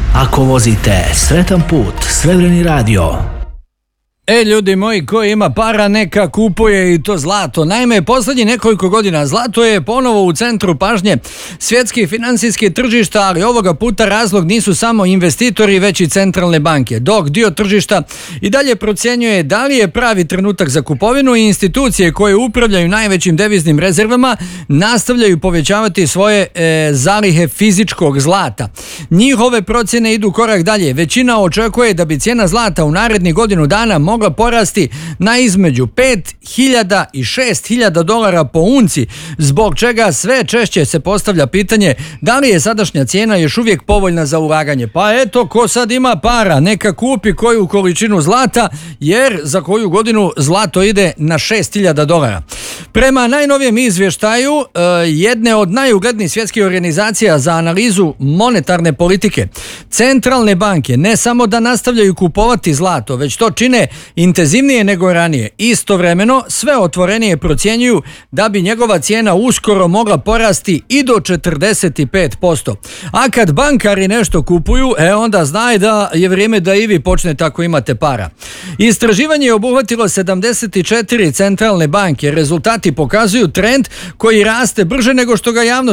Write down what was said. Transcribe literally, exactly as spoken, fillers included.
Ako vozite sretan put, Srebreni radio. E, ljudi moji, ko ima para neka kupuje i to zlato. Naime, posljednjih nekoliko godina zlato je ponovo u centru pažnje svjetskih financijskih tržišta, ali ovoga puta razlog nisu samo investitori, već i centralne banke. Dok dio tržišta i dalje procjenjuje da li je pravi trenutak za kupovinu i institucije koje upravljaju najvećim deviznim rezervama nastavljaju povećavati svoje e, zalihe fizičkog zlata. Njihove procjene idu korak dalje. Većina očekuje da bi cijena zlata u narednih godinu dana mogla porasti na između pet hiljada i šest hiljada dolara po unci, zbog čega sve češće se postavlja pitanje da li je sadašnja cijena još uvijek povoljna za ulaganje. Pa eto, ko sad ima para, neka kupi koju količinu zlata, jer za koju godinu zlato ide na šest hiljada dolara. Prema najnovijem izvještaju jedne od najuglednijih svjetskih organizacija za analizu monetarne politike, centralne banke ne samo da nastavljaju kupovati zlato, već to čine intenzivnije nego ranije. Istovremeno sve otvorenije procjenjuju da bi njegova cijena uskoro mogla porasti i do četrdeset pet posto. A kad bankari nešto kupuju, e onda znaj da je vrijeme da i vi počnete ako imate para. Istraživanje je obuhvatilo sedamdeset četiri centralne banke. Rezultati pokazuju trend koji raste brže nego što ga javnost